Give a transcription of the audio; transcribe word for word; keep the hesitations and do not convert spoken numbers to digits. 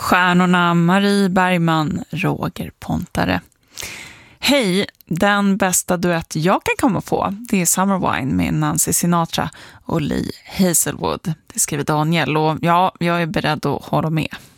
Stjärnorna Marie Bergman, Roger Pontare. Hej, den bästa duett jag kan komma på, det är Summer Wine med Nancy Sinatra och Lee Hazelwood. Det skriver Daniel och ja, jag är beredd att hålla med.